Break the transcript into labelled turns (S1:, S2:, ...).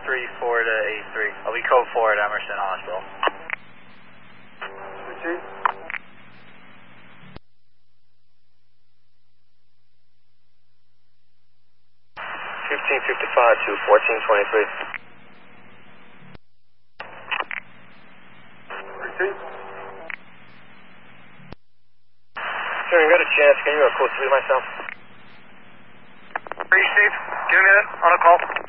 S1: 434 to 83. I'll be code 4 at Emerson Hospital.
S2: Routine. 1555 to 1423. Routine. Sir, you got a chance. Can you code 3 myself?
S3: Are you Steve? Give me a minute. On a call.